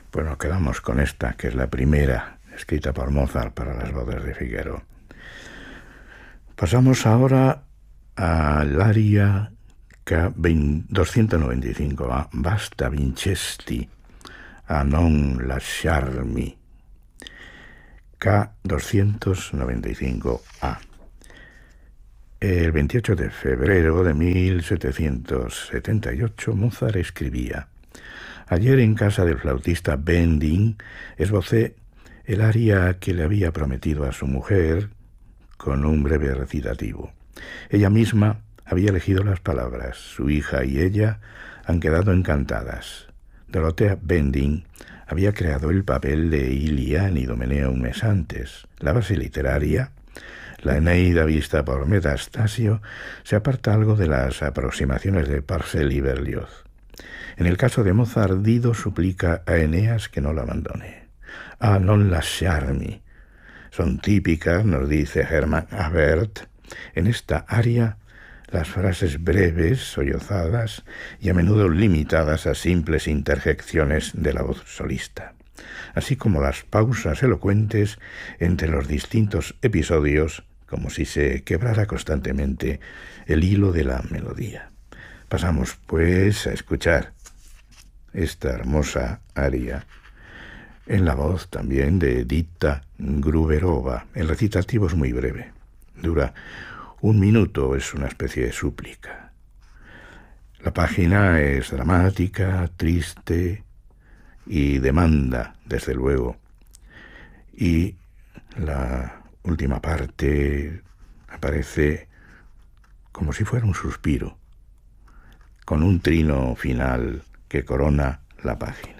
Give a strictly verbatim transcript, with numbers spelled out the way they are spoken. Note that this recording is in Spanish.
Pues nos quedamos con esta, que es la primera, escrita por Mozart para las bodas de Figaro. Pasamos ahora al aria K doscientos noventa y cinco a Basta Vincesti a non lasciarmi, K doscientos noventa y cinco a. El veintiocho de febrero de mil setecientos setenta y ocho, Mozart escribía: ayer en casa del flautista Bending esbocé el aria que le había prometido a su mujer con un breve recitativo. Ella misma había elegido las palabras. Su hija y ella han quedado encantadas. Dorothea Bending había creado el papel de Ilia en Idomeneo un mes antes. La base literaria, la Eneida vista por Metastasio, se aparta algo de las aproximaciones de Parcel y Berlioz. En el caso de Mozart, Dido suplica a Eneas que no la abandone. A non lasciarmi. Son típicas, nos dice Hermann Abert, en esta aria las frases breves, sollozadas y a menudo limitadas a simples interjecciones de la voz solista, así como las pausas elocuentes entre los distintos episodios, como si se quebrara constantemente el hilo de la melodía. Pasamos, pues, a escuchar esta hermosa aria en la voz también de Edita Gruberova. El recitativo es muy breve, dura un minuto, es una especie de súplica. La página es dramática, triste y demanda, desde luego. Y la última parte aparece como si fuera un suspiro, con un trino final que corona la página.